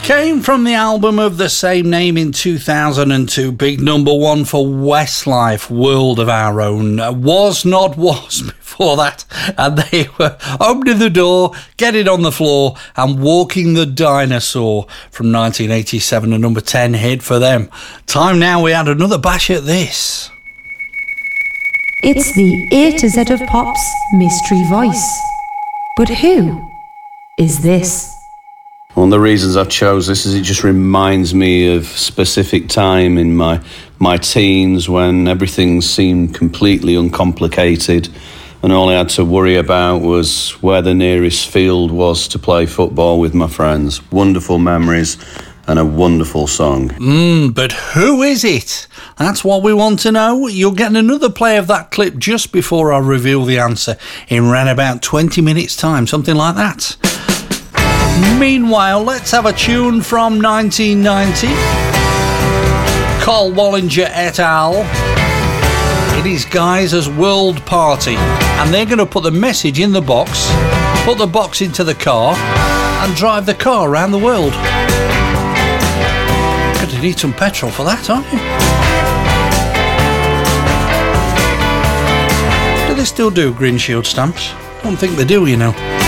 Came from the album of the same name in 2002, big number one for Westlife, World of Our Own. Was Not Was before that, and they were opening the door, getting on the floor, and Walking the Dinosaur from 1987, a number 10 hit for them. Time now we had another bash at this. It's the A to Z of Pop's mystery voice. But who is this? One of the reasons I chose this is it just reminds me of specific time in my teens when everything seemed completely uncomplicated and all I had to worry about was where the nearest field was to play football with my friends. Wonderful memories and a wonderful song. But who is it? That's what we want to know. You'll get another play of that clip just before I reveal the answer in around about 20 minutes' time, something like that. Meanwhile, let's have a tune from 1990. Carl Wallinger et al. It is Geysers World Party, and they're going to put the message in the box, put the box into the car, and drive the car around the world. Going to need some petrol for that, aren't you? Do they still do green shield stamps? I don't think they do, you know.